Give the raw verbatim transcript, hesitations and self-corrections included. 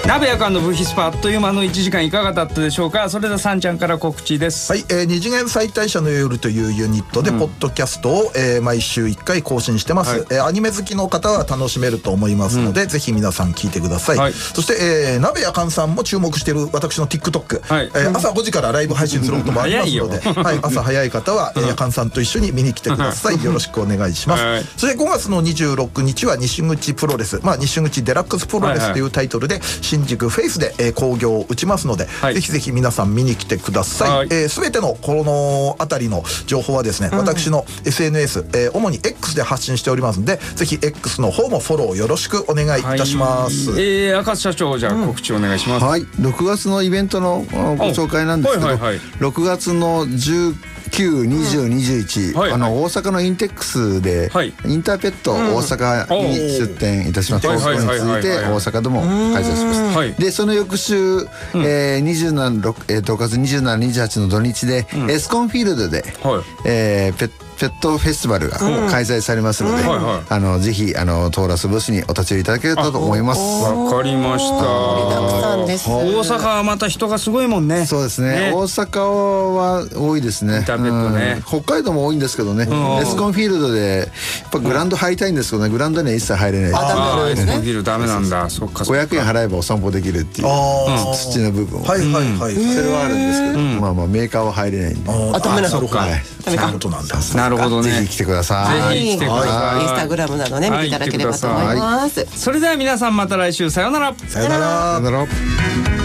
鍋やかんのブヒスパ、あっという間のいちじかんいかがだったでしょうか。それではさんちゃんから告知です。 はい、えー、二次元再大社の夜というユニットで、うん、ポッドキャストを、えー、毎週いっかい更新してます、はい、えー、アニメ好きの方は楽しめると思いますので、うん、ぜひ皆さん聞いてください、はい、そして、えー、鍋やかんさんも注目している私の TikTok、はい、えー、朝ごじからライブ配信することもありますので、はい、朝早い方は、えー、やかんさんと一緒に見に来てください。よろしくお願いします、はい、そしてごがつのにじゅうろくにちは西口プロレス、まあ、西口デラックスプロレスというタイトルで新宿フェイスで、えー、興行を打ちますので、はい、ぜひぜひ皆さん見に来てください、はい、えー、全てのこのあたりの情報はですね、うん、私の エスエヌエス、えー、主に X で発信しておりますので、ぜひ X の方もフォローよろしくお願いいたします、はい、 えー、赤津社長、じゃあ告知お願いします、うん、 はい、ろくがつのイベントのご紹介なんですけど、はいはいはい、ろくがつのじゅうきゅう、にじゅう、にじゅういち、あの大阪のインテックスで、はい、インターペット大阪に出店いたします。そこについて大阪でも開催します、はい、でその翌週、うん、えー、にじゅうなな、えー、ろくがつにじゅうしち、にじゅうはちの土日で、うん、エスコンフィールドで、はい、えー、ペットペットフェスティバルが開催されますので、うん、あのぜひあのトーラスブースにお立ち寄りいただけると思います。 わかりました。大阪はまた人がすごいもんね。 そうですね、ね、大阪は多いですね。 インターペットね、 うん、北海道も多いんですけどね、うん、エスコンフィールドでやっぱグラウンド入りたいんですけどね、グラウンドには一切入れない。 ああ、エスコンフィールドダメなんだ。そっかそっか。 ごひゃくえん払えばお散歩できるっていう土の部分、 はいはいはい、 それはあるんですけど、まあまあメーカーは入れないんで。 あ、ダメなのか。そういうことなんだ。 なるほどね。 ぜひ来てください。 ぜひ来てください。 インスタグラムなどね見ていただければと思います。 それでは皆さんまた来週、さようなら。 さようなら。 さようなら。